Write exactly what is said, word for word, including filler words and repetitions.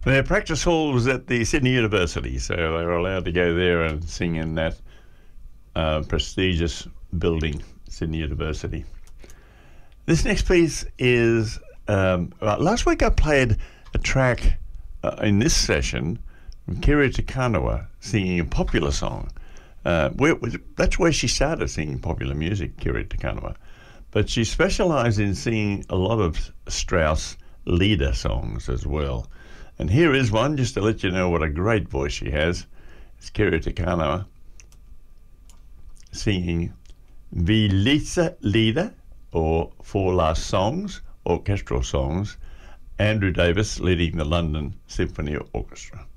Their practice hall was at the Sydney University, so they were allowed to go there and sing in that uh, prestigious building, Sydney University. This next piece is, um, well, last week I played a track uh, in this session from Kiri Te Kanawa singing a popular song. Uh, where, that's where she started singing popular music, Kiri Te Kanawa. But she specialised in singing a lot of Strauss leader songs as well. And here is one, just to let you know what a great voice she has. It's Kiri Te Kanawa singing Vi Lisa Lieder, or Four Last Songs, orchestral songs. Andrew Davis leading the London Symphony Orchestra.